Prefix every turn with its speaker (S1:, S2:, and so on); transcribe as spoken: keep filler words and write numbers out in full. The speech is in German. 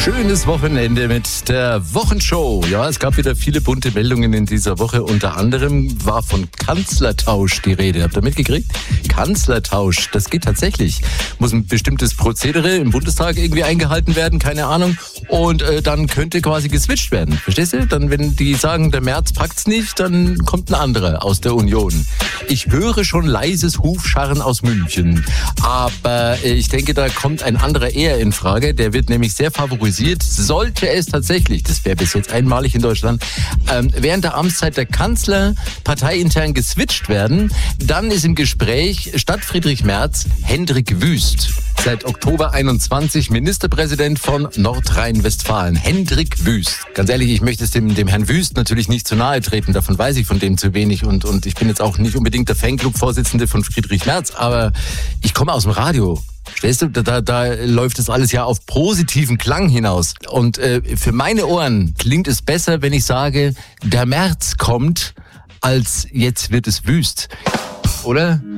S1: Schönes Wochenende mit der Wochenshow. Ja, es gab wieder viele bunte Meldungen in dieser Woche. Unter anderem war von Kanzlertausch die Rede. Habt ihr mitgekriegt? Kanzlertausch, das geht tatsächlich. Muss ein bestimmtes Prozedere im Bundestag irgendwie eingehalten werden, keine Ahnung. Und äh, dann könnte quasi geswitcht werden. Verstehst du? Dann, wenn die sagen, der Merz packt's nicht, dann kommt ein anderer aus der Union. Ich höre schon leises Hufscharren aus München. Aber äh, ich denke, da kommt ein anderer eher in Frage. Der wird nämlich sehr favorisiert. Sollte es tatsächlich, das wäre bis jetzt einmalig in Deutschland, ähm, während der Amtszeit der Kanzler parteiintern geswitcht werden, dann ist im Gespräch statt Friedrich Merz Hendrik Wüst. Seit Oktober einundzwanzig Ministerpräsident von Nordrhein-Westfalen. Hendrik Wüst. Ganz ehrlich, ich möchte es dem, dem Herrn Wüst natürlich nicht zu nahe treten. Davon weiß ich von dem zu wenig. Und, und ich bin jetzt auch nicht unbedingt der Fanclub-Vorsitzende von Friedrich Merz. Aber ich komme aus dem Radio. Verstehst du, da, da, da läuft das alles ja auf positiven Klang hinaus. Und äh, für meine Ohren klingt es besser, wenn ich sage, der Merz kommt, als jetzt wird es Wüst. Oder?